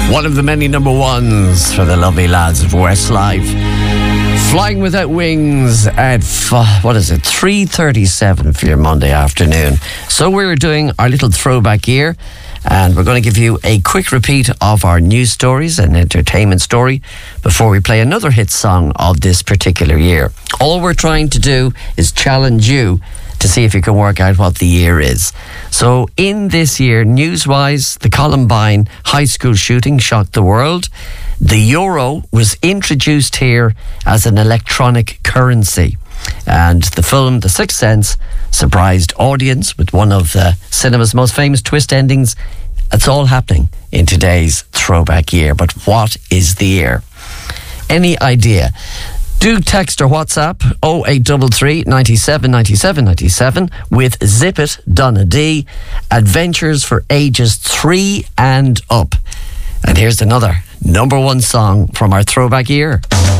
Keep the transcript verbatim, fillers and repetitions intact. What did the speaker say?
One of the many number ones for the lovely lads of Westlife. Flying Without Wings at, what is it, three thirty-seven for your Monday afternoon. So we're doing our little throwback year, and we're going to give you a quick repeat of our news stories and entertainment story before we play another hit song of this particular year. All we're trying to do is challenge you to see if you can work out what the year is. So in this year, news-wise, the Columbine high school shooting shocked the world. The euro was introduced here as an electronic currency. And the film The Sixth Sense surprised audience with one of the cinema's most famous twist endings. It's all happening in today's throwback year. But what is the year? Any idea? Do text or WhatsApp oh eight three three, nine seven, nine seven, nine seven with Zip It, Donna D. Adventures for ages three and up. And here's another number one song from our throwback year.